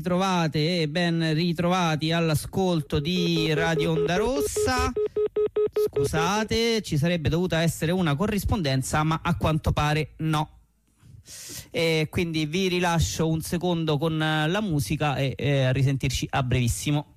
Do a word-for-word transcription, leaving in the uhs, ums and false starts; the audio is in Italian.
Trovate e ben ritrovati all'ascolto di Radio Onda Rossa. Scusate, ci sarebbe dovuta essere una corrispondenza, ma a quanto pare no. E quindi vi rilascio un secondo con la musica e eh, a risentirci a brevissimo.